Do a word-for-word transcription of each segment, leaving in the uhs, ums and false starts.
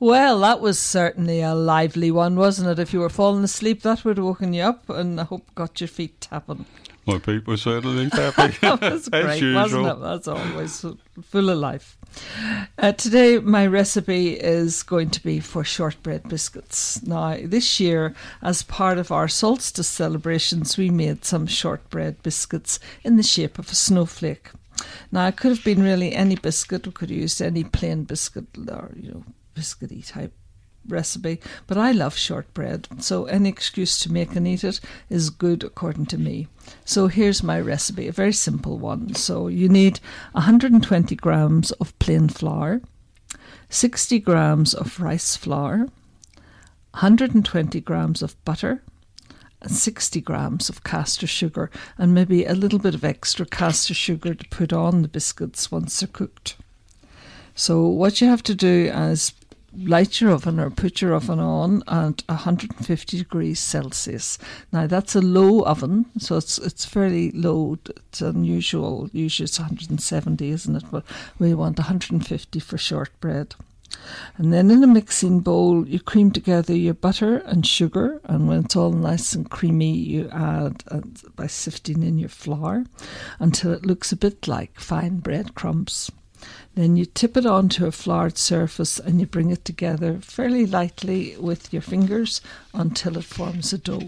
Well, that was certainly a lively one, wasn't it? If you were falling asleep, that would have woken you up, and I hope got your feet tapping. My feet were certainly tapping. That was great, as usual. Wasn't it? That's always full of life. Uh, today, my recipe is going to be for shortbread biscuits. Now, this year, as part of our solstice celebrations, we made some shortbread biscuits in the shape of a snowflake. Now, it could have been really any biscuit. We could have used any plain biscuit or, you know, biscuity type recipe, but I love shortbread, so any excuse to make and eat it is good according to me. So here's my recipe, a very simple one. So you need one hundred twenty grams of plain flour, sixty grams of rice flour, one hundred twenty grams of butter, and sixty grams of caster sugar, and maybe a little bit of extra caster sugar to put on the biscuits once they're cooked. So what you have to do is light your oven or put your oven on at one hundred fifty degrees Celsius. Now that's a low oven, so it's it's fairly low. It's unusual. Usually it's one hundred seventy, isn't it? But we want one hundred fifty for shortbread. And then in a mixing bowl, you cream together your butter and sugar, and when it's all nice and creamy, you add uh, by sifting in your flour until it looks a bit like fine breadcrumbs. Then you tip it onto a floured surface and you bring it together fairly lightly with your fingers until it forms a dough.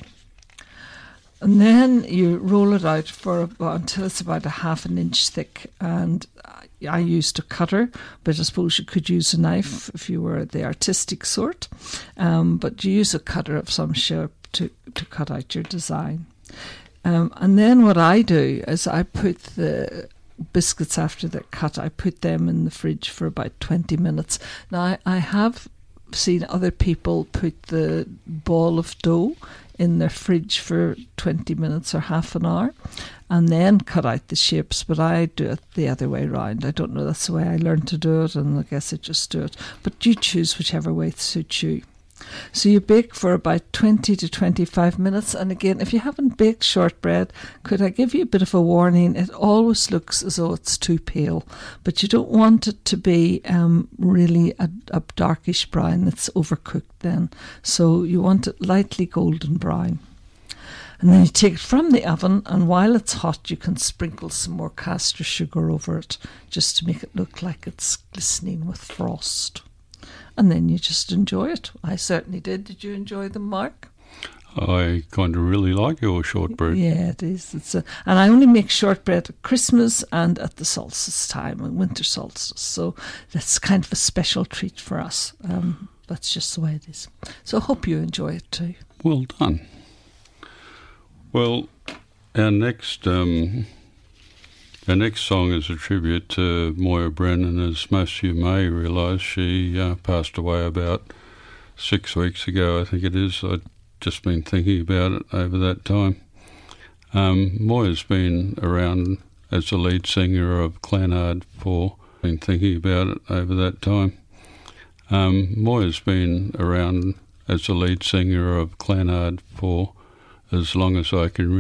And then you roll it out for about, until it's about a half an inch thick. And I used a cutter, but I suppose you could use a knife if you were the artistic sort. Um, but you use a cutter of some shape to, to cut out your design. Um, and then what I do is I put the biscuits after they're cut, I put them in the fridge for about twenty minutes. Now, I, I have seen other people put the ball of dough in their fridge for twenty minutes or half an hour and then cut out the shapes, but I do it the other way around. I don't know, that's the way I learned to do it, and I guess I just do it. But you choose whichever way suits you. So you bake for about twenty to twenty-five minutes. And again, if you haven't baked shortbread, could I give you a bit of a warning? It always looks as though it's too pale, but you don't want it to be um, really a, a darkish brown. It's overcooked then. So you want it lightly golden brown. And then you take it from the oven, and while it's hot, you can sprinkle some more caster sugar over it just to make it look like it's glistening with frost. And then you just enjoy it. I certainly did. Did you enjoy them, Mark? I kind of really like your shortbread. Yeah, it is. It's a, and I only make shortbread at Christmas and at the solstice time, and winter solstice. So that's kind of a special treat for us. Um, that's just the way it is. So I hope you enjoy it too. Well done. Well, our next... Um, Our next song is a tribute to Moya Brennan. As most of you may realise, she uh, passed away about six weeks ago, I think it is. I'd just been thinking about it over that time. Um, Moya's been around as the lead singer of Clanard for, been thinking about it over that time. Um, Moya's been around as the lead singer of Clanard for as long as I can remember.